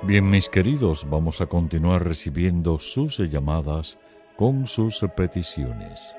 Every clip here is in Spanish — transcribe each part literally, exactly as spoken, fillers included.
Bien, mis queridos, vamos a continuar recibiendo sus llamadas con sus peticiones.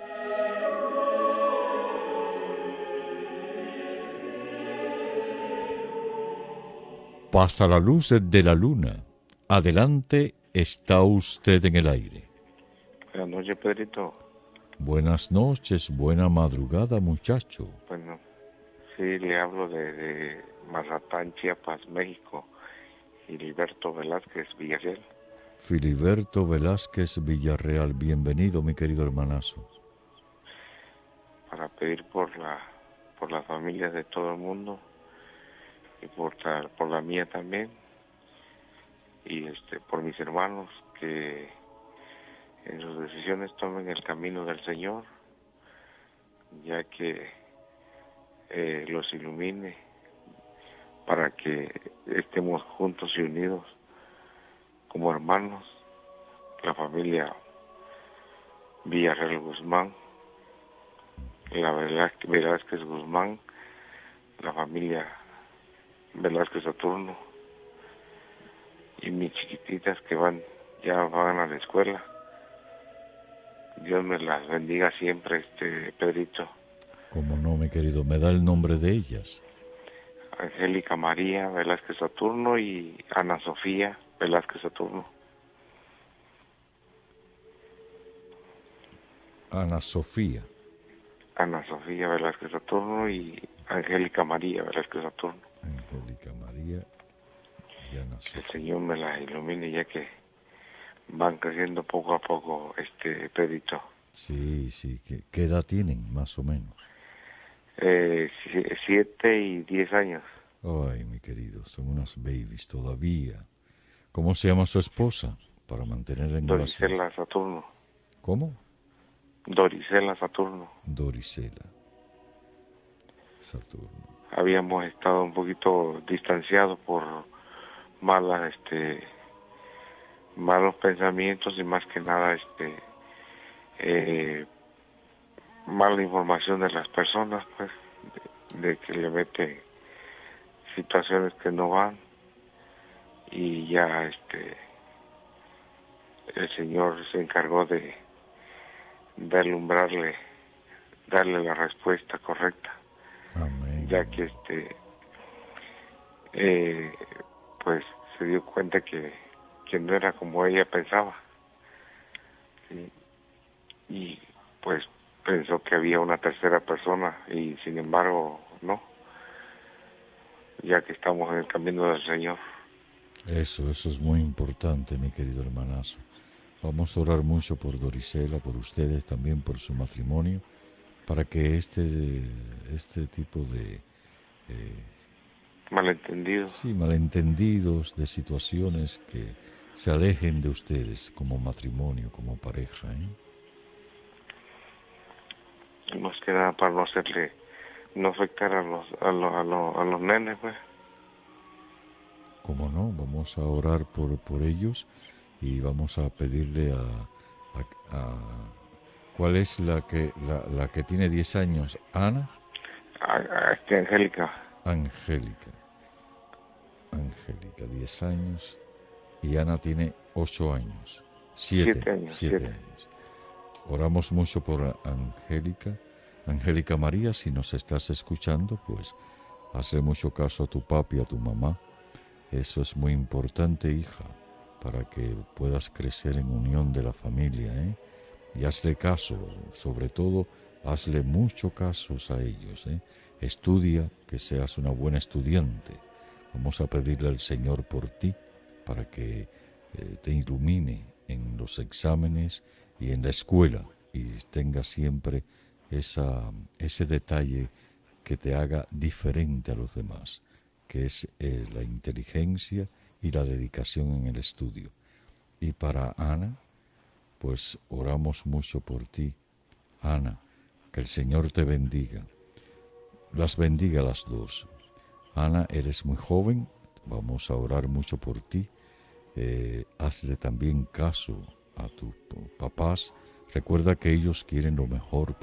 Pasa la luz de la luna. Adelante, está usted en el aire. Buenas noches, Pedrito. Buenas noches, buena madrugada, muchacho. Bueno, sí, le hablo de, de Mazatán, Chiapas, México. Filiberto Velázquez Villarreal. Filiberto Velázquez Villarreal, bienvenido, mi querido hermanazo. Para pedir por la por las familias de todo el mundo y por, por la mía también, y este por mis hermanos, que en sus decisiones tomen el camino del Señor, ya que eh, los ilumine para que estemos juntos y unidos como hermanos, la familia Villarreal Guzmán, la Velázquez Guzmán, la familia Velázquez Saturno y mis chiquititas que van ya van a la escuela. Dios me las bendiga siempre, este Pedrito. Cómo no, mi querido, me da el nombre de ellas. Angélica María Velázquez Saturno y Ana Sofía Velázquez Saturno. Ana Sofía. Ana Sofía Velázquez Saturno y Angélica María Velázquez Saturno. Angélica María y Ana Sofía. El Señor me las ilumine, ya que van creciendo poco a poco, este Pedrito. Sí, sí. ¿Qué, qué edad tienen, más o menos? Eh, siete y diez años. Ay, mi querido, son unas babies todavía. ¿Cómo se llama su esposa? Para mantener en oración. Dorisela Saturno. ¿Cómo? Dorisela Saturno. Dorisela Saturno. Habíamos estado un poquito distanciados por malas, este, malos pensamientos y más que nada, este, eh, mala información de las personas, pues, de, de que le mete situaciones que no van, y ya, este, el Señor se encargó de, de alumbrarle, darle la respuesta correcta. Amén. Ya que este eh, pues se dio cuenta que, que no era como ella pensaba, ¿sí? Y pues pensó que había una tercera persona y sin embargo no, ya que estamos en el camino del Señor. Eso, eso es muy importante, mi querido hermanazo. Vamos a orar mucho por Dorisela, por ustedes, también por su matrimonio, para que este, este tipo de eh, malentendidos, sí, malentendidos, de situaciones que se alejen de ustedes como matrimonio, como pareja, ¿eh? Más que nada para no hacerle, no afectar a los, a los, a los, a los nenes, pues. Como no, vamos a orar por, por ellos y vamos a pedirle a, a, a ¿cuál es la que la, la que tiene diez años? ¿Ana? A, a este Angélica. Angélica. Angélica, diez años. Y Ana tiene ocho años. siete, siete años. siete siete. años. Oramos mucho por Angélica. Angélica María, si nos estás escuchando, pues hazle mucho caso a tu papi, a tu mamá. Eso es muy importante, hija, para que puedas crecer en unión de la familia, ¿eh? Y hazle caso, sobre todo, hazle mucho caso a ellos, ¿eh? Estudia, que seas una buena estudiante. Vamos a pedirle al Señor por ti, para que eh, te ilumine en los exámenes y en la escuela, y tenga siempre esa, ese detalle que te haga diferente a los demás, que es eh, la inteligencia y la dedicación en el estudio. Y para Ana, pues oramos mucho por ti, Ana, que el Señor te bendiga, las bendiga a las dos. Ana, eres muy joven, vamos a orar mucho por ti, eh, hazle también caso a tus papás, recuerda que ellos quieren lo mejor